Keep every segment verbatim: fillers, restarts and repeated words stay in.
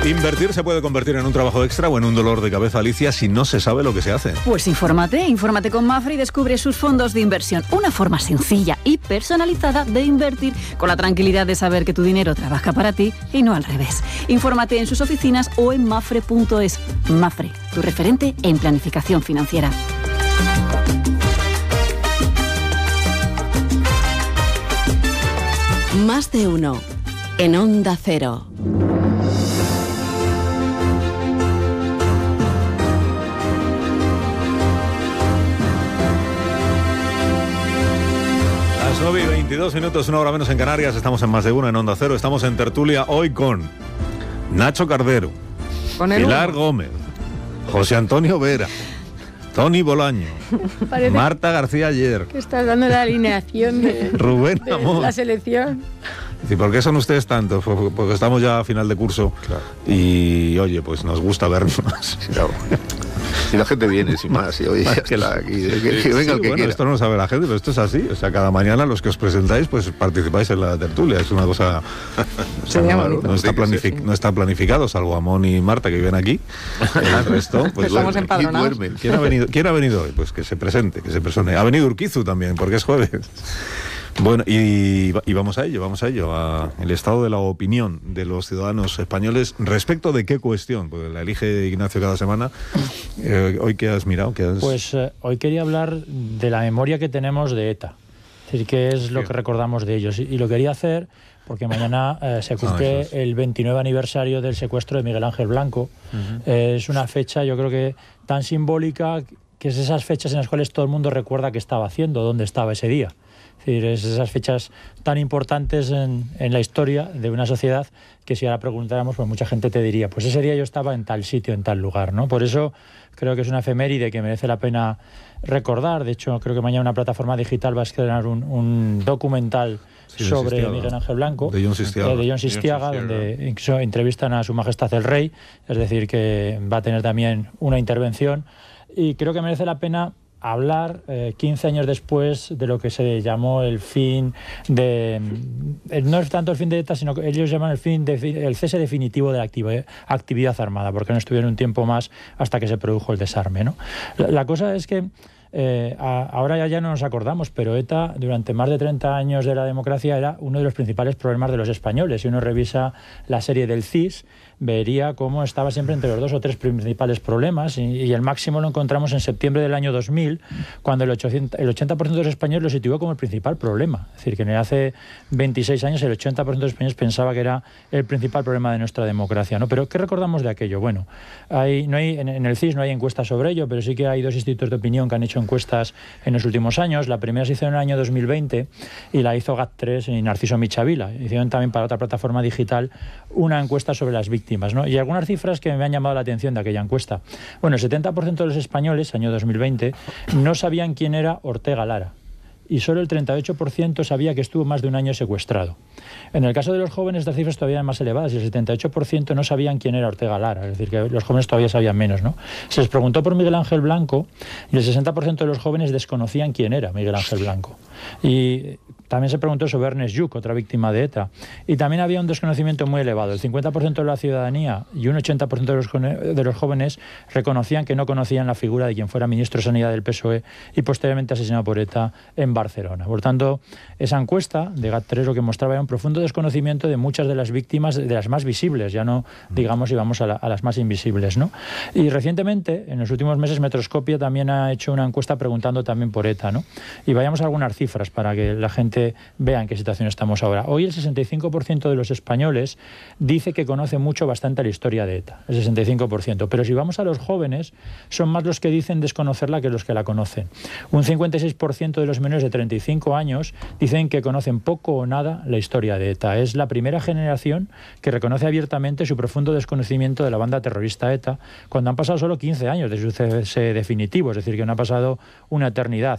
Invertir se puede convertir en un trabajo extra o en un dolor de cabeza, Alicia, si no se sabe lo que se hace. Pues infórmate, infórmate con Mafre y descubre sus fondos de inversión. Una forma sencilla y personalizada de invertir con la tranquilidad de saber que tu dinero trabaja para ti y no al revés. Infórmate en sus oficinas o en mafre punto es. Mafre, tu referente en planificación financiera. Más de uno en Onda Cero. nueve y veintidós minutos, una hora menos en Canarias. Estamos en Más de Uno en Onda Cero. Estamos en tertulia hoy con Nacho Cardero, con Pilar uno. Gómez, José Antonio Vera, Tony Bolaño, parece Marta García Ayer, que estás dando la alineación de, Rubén de Amón. La selección. ¿Y por qué son ustedes tantos? Porque estamos ya a final de curso, claro. Y oye, pues nos gusta vernos. Claro. Y la gente viene sin más, y oye, ya que, la, y, que, que, que venga sí, el que bueno, quiera. Esto no lo sabe la gente, pero esto es así. O sea, cada mañana los que os presentáis, pues participáis en la tertulia. Es una cosa... o sea, no, no, está planific, no está planificado, salvo Amón y Marta, que viven aquí. El resto, pues estamos empadronados. ¿Quién ha venido, ¿Quién ha venido hoy? Pues que se presente, que se persone. Ha venido Urquizu también, porque es jueves. Bueno, y, y vamos a ello, vamos a ello, a el estado de la opinión de los ciudadanos españoles respecto de qué cuestión, porque la elige Ignacio cada semana. Eh, ¿Hoy qué has mirado? ¿Qué has... Pues eh, hoy quería hablar de la memoria que tenemos de ETA, es decir, qué es lo que recordamos de ellos. Y, y lo quería hacer porque mañana eh, se cumple ah, es. el veintinueve aniversario del secuestro de Miguel Ángel Blanco. Uh-huh. Eh, es una fecha, yo creo que tan simbólica, que es esas fechas en las cuales todo el mundo recuerda qué estaba haciendo, dónde estaba ese día. Es decir, es esas fechas tan importantes en, en la historia de una sociedad que si ahora preguntáramos, pues mucha gente te diría, pues ese día yo estaba en tal sitio, en tal lugar, ¿no? Por eso creo que es una efeméride que merece la pena recordar. De hecho, creo que mañana una plataforma digital va a estrenar un, un documental sí, sobre Sistiaga. Miguel Ángel Blanco, de Jon Sistiaga, eh, de Jon Sistiaga, donde incluso entrevistan a Su Majestad el Rey, es decir, que va a tener también una intervención. Y creo que merece la pena hablar eh, quince años después de lo que se llamó el fin de... Eh, no es tanto el fin de ETA, sino que ellos llaman el fin de, el cese definitivo de la actividad, actividad armada, porque no estuvieron un tiempo más hasta que se produjo el desarme, ¿no? La, la cosa es que Eh, a, ahora ya, ya no nos acordamos, pero ETA durante más de treinta años de la democracia era uno de los principales problemas de los españoles. Si uno revisa la serie del C I S, vería cómo estaba siempre entre los dos o tres principales problemas, y, y el máximo lo encontramos en septiembre del año dos mil, cuando el, ochocientos, el ochenta por ciento de los españoles lo situó como el principal problema. Es decir, que hace veintiséis años el ochenta por ciento de los españoles pensaba que era el principal problema de nuestra democracia, ¿no? Pero ¿qué recordamos de aquello? Bueno, hay, no hay, en, en el C I S no hay encuestas sobre ello, pero sí que hay dos institutos de opinión que han hecho encuestas en los últimos años. La primera se hizo en el año dos mil veinte y la hizo GAT tres y Narciso Michavila. Hicieron también para otra plataforma digital una encuesta sobre las víctimas, ¿no? Y algunas cifras que me han llamado la atención de aquella encuesta. Bueno, el setenta por ciento de los españoles, año dos mil veinte, no sabían quién era Ortega Lara. Y solo el treinta y ocho por ciento sabía que estuvo más de un año secuestrado. En el caso de los jóvenes, estas cifras todavía eran más elevadas, y el setenta y ocho por ciento no sabían quién era Ortega Lara, es decir, que los jóvenes todavía sabían menos, ¿no? Se les preguntó por Miguel Ángel Blanco y el sesenta por ciento de los jóvenes desconocían quién era Miguel Ángel Blanco. Y también se preguntó sobre Ernest Lluch, otra víctima de ETA. Y también había un desconocimiento muy elevado. El cincuenta por ciento de la ciudadanía y un ochenta por ciento de los, de los jóvenes reconocían que no conocían la figura de quien fuera ministro de Sanidad del P S O E y posteriormente asesinado por ETA en Barcelona. Por tanto, esa encuesta de GAT tres lo que mostraba era un profundo desconocimiento de muchas de las víctimas, de las más visibles, ya no digamos íbamos a, la, a las más invisibles, ¿no? Y recientemente, en los últimos meses, Metroscopia también ha hecho una encuesta preguntando también por ETA, ¿no? Y vayamos a algunas cifras para que la gente vea en qué situación estamos ahora. Hoy el sesenta y cinco por ciento de los españoles dice que conoce mucho, bastante la historia de ETA, el sesenta y cinco por ciento. Pero si vamos a los jóvenes, son más los que dicen desconocerla que los que la conocen. Un cincuenta y seis por ciento de los menores de treinta y cinco años dicen que conocen poco o nada la historia de ETA. Es la primera generación que reconoce abiertamente su profundo desconocimiento de la banda terrorista ETA, cuando han pasado solo quince años de su cese definitivo, es decir, que no ha pasado una eternidad.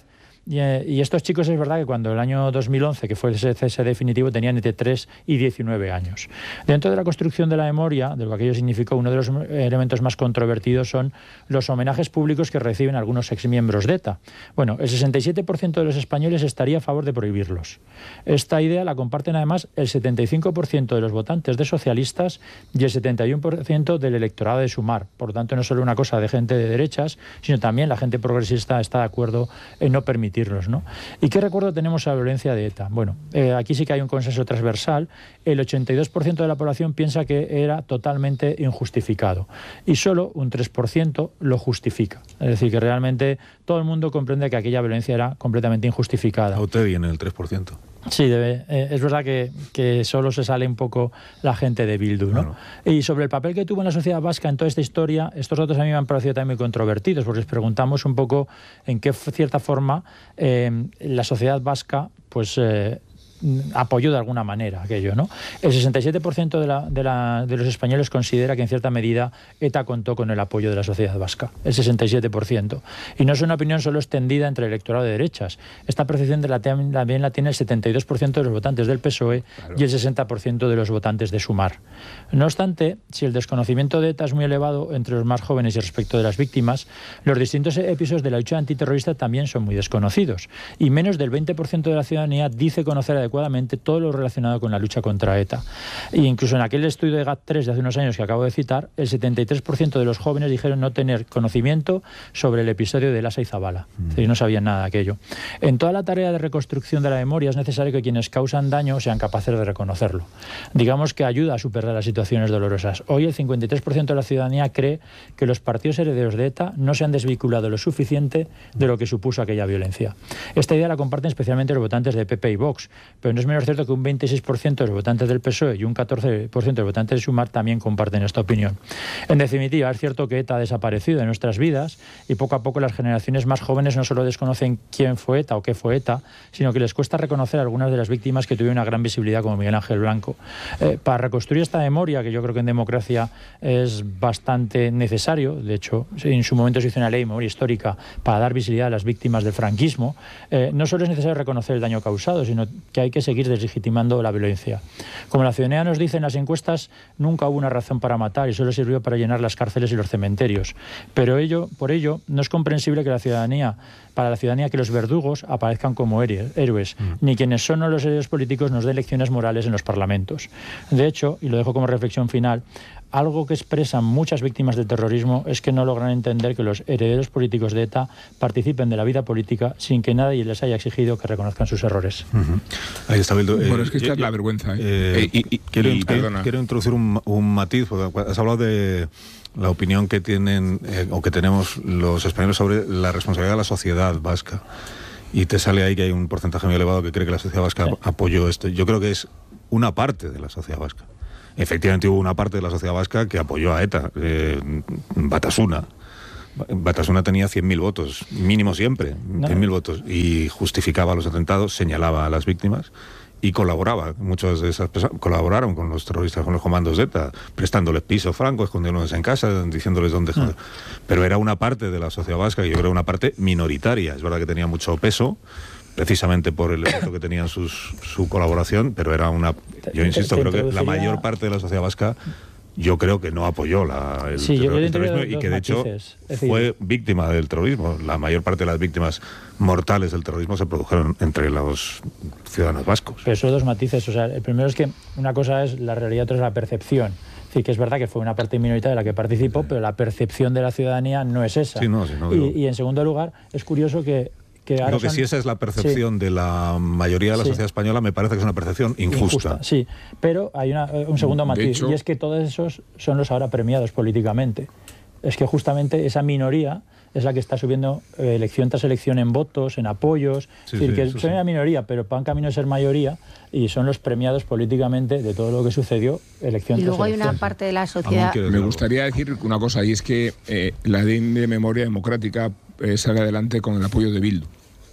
Y, eh, y estos chicos es verdad que cuando el año dos mil once, que fue ese cese definitivo, tenían entre tres y diecinueve años. Dentro de la construcción de la memoria, de lo que aquello significó, uno de los elementos más controvertidos son los homenajes públicos que reciben algunos exmiembros de ETA. Bueno, el sesenta y siete por ciento de los españoles estaría a favor de prohibirlos. Esta idea la comparten además el setenta y cinco por ciento de los votantes de socialistas y el setenta y uno por ciento del electorado de Sumar. Por lo tanto, no es solo una cosa de gente de derechas, sino también la gente progresista está de acuerdo en no permitirlos, ¿no? ¿Y qué recuerdo tenemos a la violencia de ETA? Bueno, eh, aquí sí que hay un consenso transversal. El ochenta y dos por ciento de la población piensa que era totalmente injustificado y solo un tres por ciento lo justifica. Es decir, que realmente todo el mundo comprende que aquella violencia era completamente injustificada. A usted viene el tres por ciento. Sí, debe, eh, es verdad que, que solo se sale un poco la gente de Bildu, ¿no? Claro. Y sobre el papel que tuvo en la sociedad vasca en toda esta historia, estos datos a mí me han parecido también muy controvertidos, porque les preguntamos un poco en qué cierta forma eh, la sociedad vasca pues eh, apoyó de alguna manera aquello, ¿no? El sesenta y siete por ciento de, la, de, la, de los españoles considera que en cierta medida ETA contó con el apoyo de la sociedad vasca, el sesenta y siete por ciento. Y no es una opinión solo extendida entre el electorado de derechas. Esta percepción de la, también la tiene el setenta y dos por ciento de los votantes del P S O E, claro, y el sesenta por ciento de los votantes de Sumar. No obstante, si el desconocimiento de ETA es muy elevado entre los más jóvenes y respecto de las víctimas, los distintos episodios de la lucha antiterrorista también son muy desconocidos. Y menos del veinte por ciento de la ciudadanía dice conocer adecuadamente todo lo relacionado con la lucha contra ETA. E incluso en aquel estudio de GAT tres de hace unos años que acabo de citar, el setenta y tres por ciento de los jóvenes dijeron no tener conocimiento sobre el episodio de Lasa y Zabala. Mm. Es decir, no sabían nada de aquello. En toda la tarea de reconstrucción de la memoria es necesario que quienes causan daño sean capaces de reconocerlo. Digamos que ayuda a superar las situaciones dolorosas. Hoy el cincuenta y tres por ciento de la ciudadanía cree que los partidos herederos de ETA no se han desvinculado lo suficiente de lo que supuso aquella violencia. Esta idea la comparten especialmente los votantes de P P y Vox, pero no es menos cierto que un veintiséis por ciento de los votantes del P S O E y un catorce por ciento de los votantes de Sumar también comparten esta opinión. En definitiva, es cierto que ETA ha desaparecido de nuestras vidas y poco a poco las generaciones más jóvenes no solo desconocen quién fue ETA o qué fue ETA, sino que les cuesta reconocer a algunas de las víctimas que tuvieron una gran visibilidad, como Miguel Ángel Blanco. Eh, para reconstruir esta memoria, que yo creo que en democracia es bastante necesario, de hecho, en su momento se hizo una ley de memoria histórica para dar visibilidad a las víctimas del franquismo, eh, no solo es necesario reconocer el daño causado, sino que hay que seguir deslegitimando la violencia. Como la ciudadanía nos dice en las encuestas, nunca hubo una razón para matar y solo sirvió para llenar las cárceles y los cementerios. Pero ello, por ello, no es comprensible que la ciudadanía, para la ciudadanía que los verdugos aparezcan como héroes, mm. ni quienes son los héroes políticos nos den lecciones morales en los parlamentos. De hecho, y lo dejo como reflexión final, algo que expresan muchas víctimas del terrorismo es que no logran entender que los herederos políticos de ETA participen de la vida política sin que nadie les haya exigido que reconozcan sus errores. Uh-huh. Ahí está, Bildu. Bueno, eh, es que esta yo, es la vergüenza. ¿eh? Eh, y, y, quiero, y, quiero, quiero introducir un, un matiz, porque has hablado de la opinión que tienen eh, o que tenemos los españoles sobre la responsabilidad de la sociedad vasca. Y te sale ahí que hay un porcentaje muy elevado que cree que la sociedad vasca sí. apoyó esto. Yo creo que es una parte de la sociedad vasca. Efectivamente hubo una parte de la sociedad vasca que apoyó a ETA, eh, Batasuna. Batasuna tenía cien mil votos, mínimo siempre, no. cien mil votos, y justificaba los atentados, señalaba a las víctimas y colaboraba. Muchas de esas personas colaboraron con los terroristas, con los comandos de ETA, prestándoles piso franco, escondiéndolos en casa, diciéndoles dónde... Mm. Pero era una parte de la sociedad vasca, y yo creo una parte minoritaria. Es verdad que tenía mucho peso, precisamente por el efecto que tenían sus, su colaboración, pero era una... Yo insisto, creo que la mayor parte de la sociedad vasca, yo creo que no apoyó la, el, sí, terror, yo el terrorismo y que de hecho fue víctima del terrorismo. La mayor parte de las víctimas mortales del terrorismo se produjeron entre los ciudadanos vascos. Pero son dos matices. O sea, el primero es que una cosa es la realidad, otra es la percepción. Es decir, que es verdad que fue una parte minoritaria de la que participó, pero la percepción de la ciudadanía no es esa. Sí, no, sí, no, y, y en segundo lugar, es curioso que Que Creo que son... si esa es la percepción sí. de la mayoría de la sí. sociedad española, me parece que es una percepción injusta. injusta sí, pero hay una, un segundo matiz, hecho... y es que todos esos son los ahora premiados políticamente. Es que justamente esa minoría es la que está subiendo eh, elección tras elección en votos, en apoyos. Sí, es decir, sí, que son sí. una minoría, pero van camino a ser mayoría y son los premiados políticamente de todo lo que sucedió elección y tras elección. Y luego hay una parte de la sociedad... Me gustaría decir una cosa, y es que eh, la ley de memoria democrática eh, sale adelante con el apoyo de Bildu.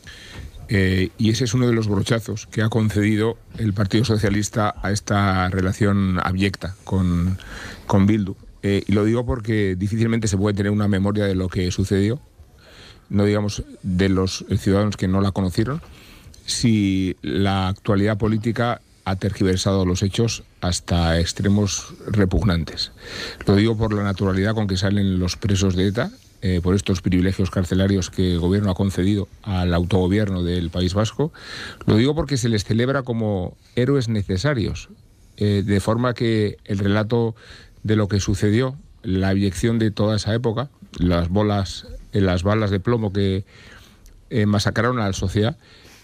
Eh, y ese es uno de los brochazos que ha concedido el Partido Socialista a esta relación abyecta con, con Bildu. Eh, y lo digo porque difícilmente se puede tener una memoria de lo que sucedió no digamos de los ciudadanos que no la conocieron, si la actualidad política ha tergiversado los hechos hasta extremos repugnantes. Lo digo por la naturalidad con que salen los presos de ETA, eh, por estos privilegios carcelarios que el gobierno ha concedido al autogobierno del País Vasco. Lo digo porque se les celebra como héroes necesarios, eh, de forma que el relato de lo que sucedió, la abyección de toda esa época, las bolas, eh, las balas de plomo que eh, masacraron a la sociedad,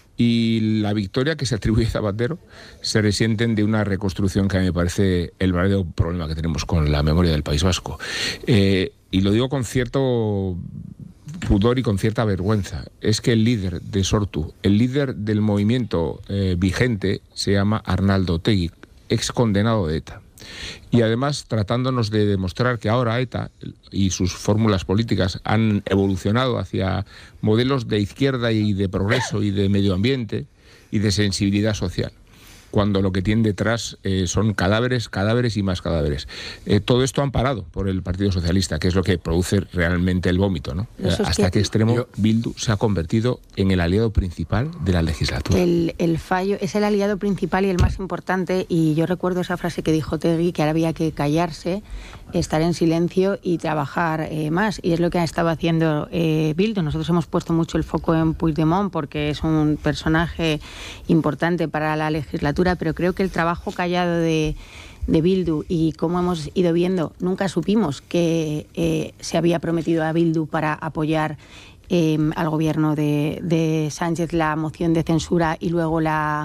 y la victoria que se atribuye a Zapatero, se resienten de una reconstrucción que a mí me parece el verdadero problema que tenemos con la memoria del País Vasco. Eh, y lo digo con cierto pudor y con cierta vergüenza. Es que el líder de Sortu, el líder del movimiento eh, vigente, se llama Arnaldo Otegi, ex condenado de ETA. Y además tratándonos de demostrar que ahora ETA y sus fórmulas políticas han evolucionado hacia modelos de izquierda y de progreso y de medio ambiente y de sensibilidad social, cuando lo que tiene detrás eh, son cadáveres, cadáveres y más cadáveres. Eh, todo esto amparado por el Partido Socialista, que es lo que produce realmente el vómito, ¿no? Eh, hasta qué extremo yo... Bildu se ha convertido en el aliado principal de la legislatura. El, el fallo es el aliado principal y el más importante, y yo recuerdo esa frase que dijo Otegi, que ahora había que callarse, estar en silencio y trabajar eh, más, y es lo que ha estado haciendo eh, Bildu. Nosotros hemos puesto mucho el foco en Puigdemont porque es un personaje importante para la legislatura, pero creo que el trabajo callado de, de Bildu, y como hemos ido viendo, nunca supimos que eh, se había prometido a Bildu para apoyar eh, al gobierno de, de Sánchez la moción de censura y luego la,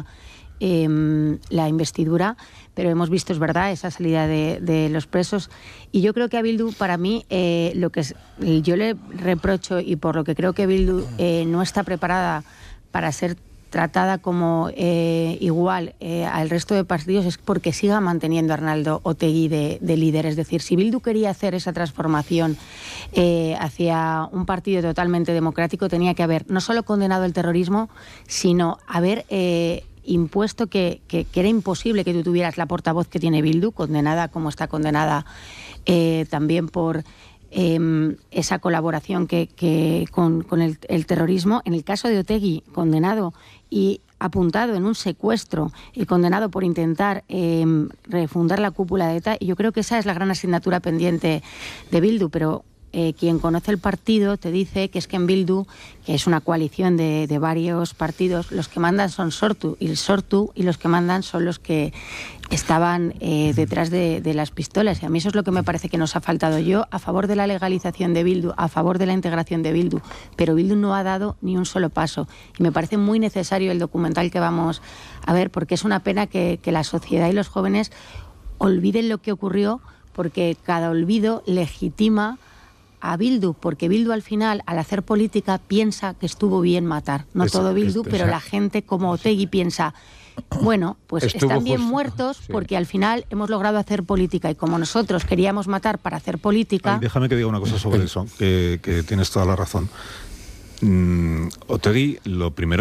eh, la investidura, pero hemos visto, es verdad, esa salida de, de los presos, y yo creo que a Bildu, para mí, eh, lo que es, yo le reprocho, y por lo que creo que Bildu eh, no está preparada para ser tratada como eh, igual eh, al resto de partidos, es porque siga manteniendo a Arnaldo Otegi de, de líder. Es decir, si Bildu quería hacer esa transformación eh, hacia un partido totalmente democrático, tenía que haber no solo condenado el terrorismo, sino haber eh, impuesto que, que, que era imposible que tú tuvieras la portavoz que tiene Bildu, condenada como está condenada eh, también por Eh, esa colaboración que, que con, con el, el terrorismo. En el caso de Otegi, condenado y apuntado en un secuestro y condenado por intentar eh, refundar la cúpula de ETA, y yo creo que esa es la gran asignatura pendiente de Bildu, pero eh, quien conoce el partido te dice que es que en Bildu, que es una coalición de, de varios partidos, los que mandan son Sortu y el Sortu, y los que mandan son los que estaban eh, detrás de, de las pistolas, y a mí eso es lo que me parece que nos ha faltado. Yo a favor de la legalización de Bildu, a favor de la integración de Bildu, pero Bildu no ha dado ni un solo paso, y me parece muy necesario el documental que vamos a ver, porque es una pena que, que la sociedad y los jóvenes olviden lo que ocurrió, porque cada olvido legitima a Bildu, porque Bildu al final, al hacer política, piensa que estuvo bien matar. No es, todo Bildu, es, pero es, la gente como Otegi piensa, bueno, pues están bien justo, muertos porque sí, al final hemos logrado hacer política, y como nosotros queríamos matar para hacer política... Ay, déjame que diga una cosa sobre eso, que, que tienes toda la razón. Mm, Otegi, lo primero